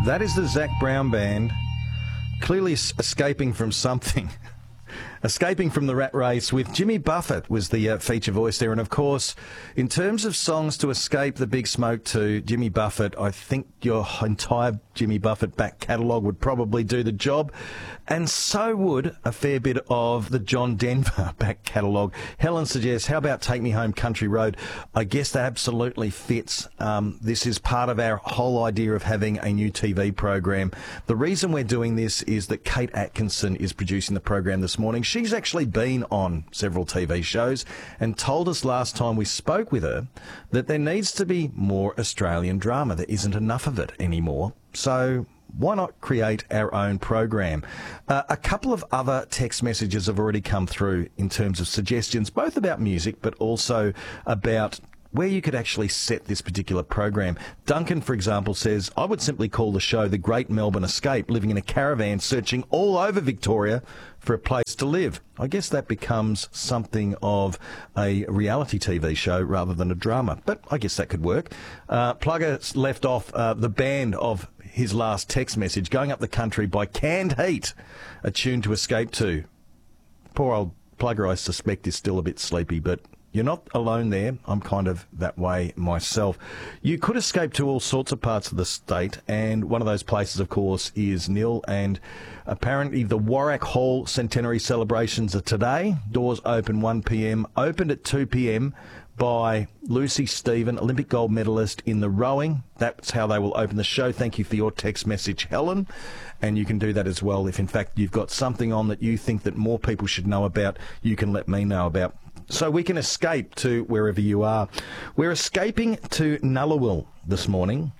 That is the Zac Brown Band, clearly escaping from something. Escaping from the rat race with Jimmy Buffett was the feature voice there. And, of course, in terms of songs to escape the big smoke to Jimmy Buffett, I think your entire Jimmy Buffett back catalogue would probably do the job. And so would a fair bit of the John Denver back catalogue. Helen suggests, how about Take Me Home Country Road? I guess that absolutely fits. This is part of our whole idea of having a new TV program. The reason we're doing this is that Kate Atkinson is producing the program this morning. She's actually been on several TV shows and told us last time we spoke with her that there needs to be more Australian drama. There isn't enough of it anymore. So why not create our own program? A couple of other text messages have already come through in terms of suggestions, both about music but also about where you could actually set this particular program. Duncan, for example, says, I would simply call the show The Great Melbourne Escape, living in a caravan, searching all over Victoria for a place to live. I guess that becomes something of a reality TV show rather than a drama, but I guess that could work. Plugger left off the band of his last text message, Going Up the Country by Canned Heat, a tune to escape to. Poor old Plugger, I suspect, is still a bit sleepy, but you're not alone there. I'm kind of that way myself. You could escape to all sorts of parts of the state, and one of those places, of course, is Nil. And apparently the Warrack Hall Centenary celebrations are today. Doors open 1 p.m, opened at 2 p.m. by Lucy Stephen, Olympic gold medalist in the rowing. That's how they will open the show. Thank you for your text message, Helen. And you can do that as well. If, in fact, you've got something on that you think that more people should know about, you can let me know about. So we can escape to wherever you are. We're escaping to Ngunnawal this morning,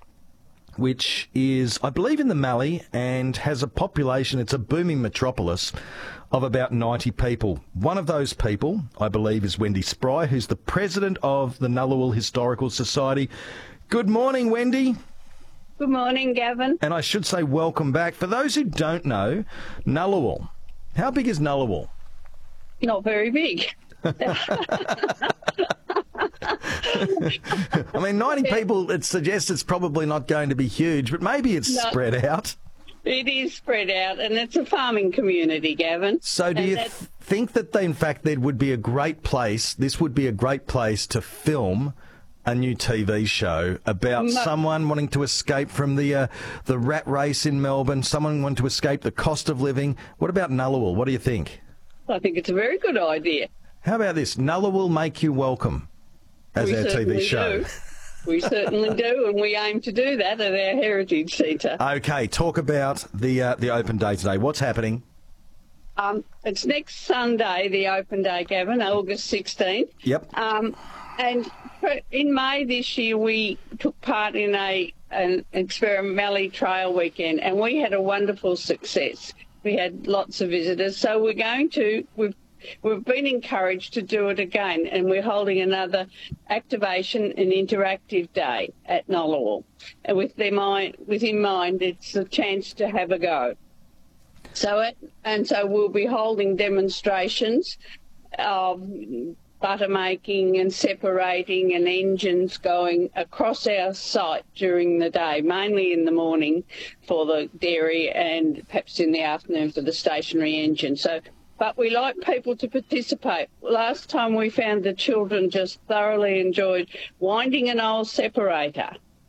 which is, I believe, in the Mallee and has a population, it's a booming metropolis, of about 90 people. One of those people, I believe, is Wendy Spry, who's the president of the Ngunnawal Historical Society. Good morning, Wendy. Good morning, Gavin. And I should say welcome back. For those who don't know, Ngunnawal, how big is Ngunnawal? Not very big. I mean, 90 people, it suggests it's probably not going to be huge, but maybe it's spread out. It is spread out, and it's a farming community, Gavin. So do you think that, in fact, there would be a great place, this would be a great place to film a new TV show about someone wanting to escape from the rat race in Melbourne, someone wanting to escape the cost of living? What about Ngunnawal? What do you think? I think it's a very good idea. How about this? Ngunnawal Make You Welcome as our TV show. We certainly do, and we aim to do that at our Heritage Centre. Okay, talk about the open day today. What's happening? It's next Sunday, the open day, Gavin, August 16th. Yep. And in May this year, we took part in an Experiment Mallee Trail weekend, and we had a wonderful success. We had lots of visitors, so we've been encouraged to do it again, and we're holding another activation and interactive day at Ngunnawal. And with in mind, it's a chance to have a go. So we'll be holding demonstrations of butter making and separating and engines going across our site during the day, mainly in the morning for the dairy and perhaps in the afternoon for the stationary engine. But we like people to participate. Last time we found the children just thoroughly enjoyed winding an old separator.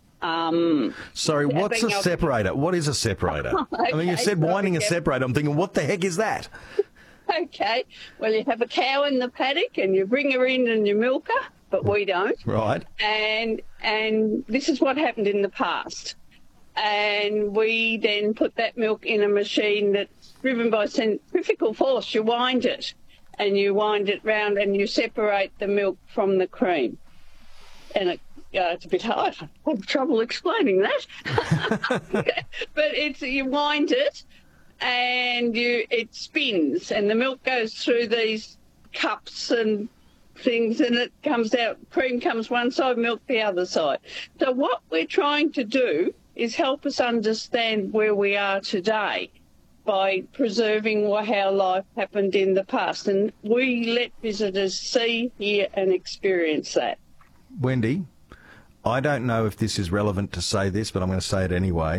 Sorry, what's a separator? What is a separator? Okay, I mean, you said winding a separator. I'm thinking, what the heck is that? Okay, well, you have a cow in the paddock and you bring her in and you milk her, but we don't. Right. And this is what happened in the past. And we then put that milk in a machine that's driven by centrifugal force. You wind it round and you separate the milk from the cream. And it's a bit hard. I have trouble explaining that. But you wind it and it spins and the milk goes through these cups and things and it comes out, cream comes one side, milk the other side. So what we're trying to do is help us understand where we are today by preserving how life happened in the past. And we let visitors see, hear and experience that. Wendy, I don't know if this is relevant to say this, but I'm going to say it anyway.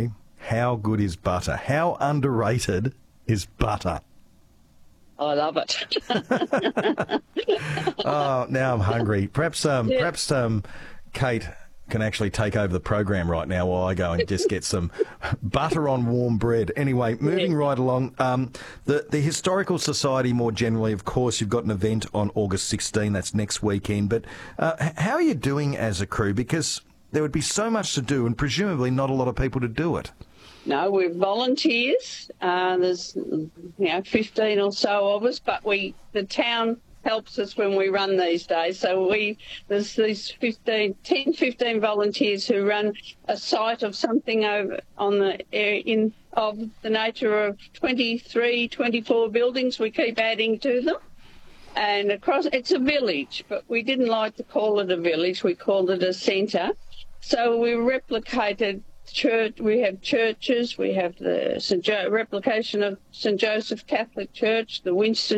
How good is butter? How underrated is butter? I love it. Oh, now I'm hungry. Perhaps Kate can actually take over the program right now while I go and just get some butter on warm bread. Anyway, moving right along, the Historical Society more generally, of course, you've got an event on August 16, that's next weekend, but how are you doing as a crew? Because there would be so much to do and presumably not a lot of people to do it. No, we're volunteers. There's 15 or so of us, but the town helps us when we run these days. So there's these 15 volunteers who run a site of something over on of the nature of 23, 24 buildings. We keep adding to them. And it's a village, but we didn't like to call it a village. We called it a centre. So we replicated church. We have churches. We have the replication of St. Joseph Catholic Church, the Winston